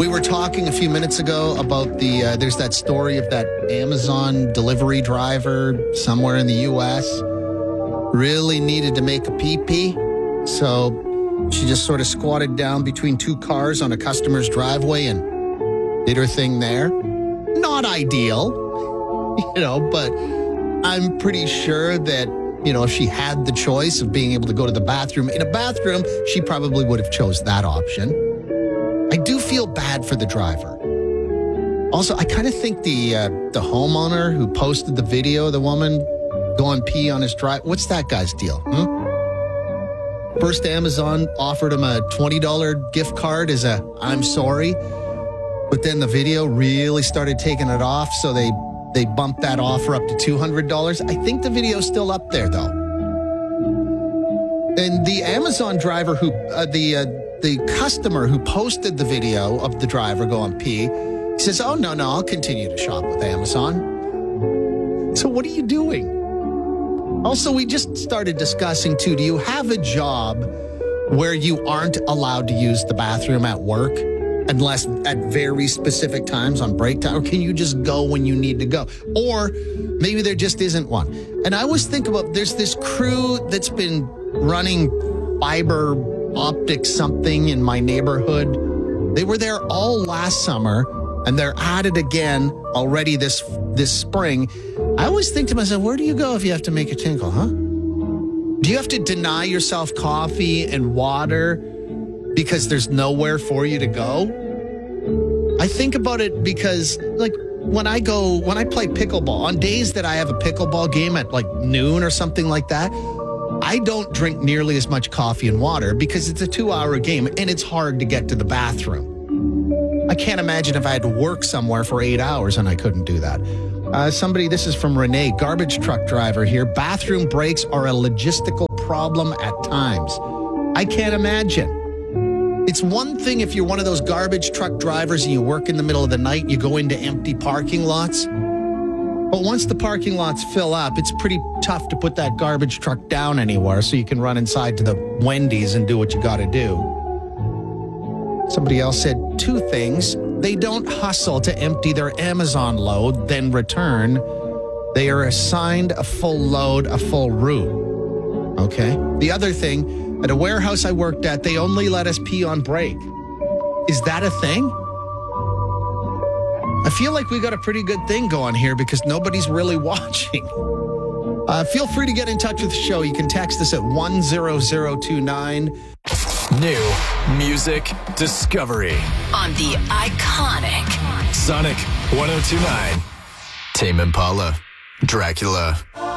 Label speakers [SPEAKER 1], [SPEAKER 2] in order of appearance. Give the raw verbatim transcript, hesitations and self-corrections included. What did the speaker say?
[SPEAKER 1] We were talking a few minutes ago about the, uh, there's that story of that Amazon delivery driver somewhere in the U S really needed to make a pee-pee. So she just sort of squatted down between two cars on a customer's driveway and did her thing there. Not ideal, you know, but I'm pretty sure that, you know, if she had the choice of being able to go to the bathroom in a bathroom, she probably would have chose that option. I do feel bad for the driver. Also, I kind of think the uh, the homeowner who posted the video, the woman going pee on his drive, what's that guy's deal? Hmm? First, Amazon offered him a twenty dollars gift card as a I'm sorry, but then the video really started taking it off, so they, they bumped that offer up to two hundred dollars. I think the video's still up there, though. And the Amazon driver who, uh, the... Uh, The customer who posted the video of the driver going pee says, oh, no, no, I'll continue to shop with Amazon. So what are you doing? Also, we just started discussing, too, do you have a job where you aren't allowed to use the bathroom at work unless at very specific times on break time? Or can you just go when you need to go? Or maybe there just isn't one. And I always think about, there's this crew that's been running fiber optic something in my neighborhood. They were there all last summer, and they're at it again already this this spring. I always think to myself, where do you go if you have to make a tinkle, huh? Do you have to deny yourself coffee and water because there's nowhere for you to go? I think about it because, like, when I go, when I play pickleball, on days that I have a pickleball game at like noon or something like that, I don't drink nearly as much coffee and water because it's a two-hour game and it's hard to get to the bathroom. I can't imagine if I had to work somewhere for eight hours and I couldn't do that. Uh, somebody, this is from Renee, garbage truck driver here. Bathroom breaks are a logistical problem at times. I can't imagine. It's one thing if you're one of those garbage truck drivers and you work in the middle of the night, you go into empty parking lots. But once the parking lots fill up, it's pretty tough to put that garbage truck down anywhere so you can run inside to the Wendy's and do what you got to do. Somebody else said two things. They don't hustle to empty their Amazon load, then return. They are assigned a full load, a full route. Okay. The other thing, at a warehouse I worked at, they only let us pee on break. Is that a thing? I feel like we got a pretty good thing going here because nobody's really watching. Uh, feel free to get in touch with the show. You can text us at one zero zero two nine.
[SPEAKER 2] New music discovery
[SPEAKER 3] on the iconic
[SPEAKER 2] Sonic one oh two point nine. Tame Impala, Dracula.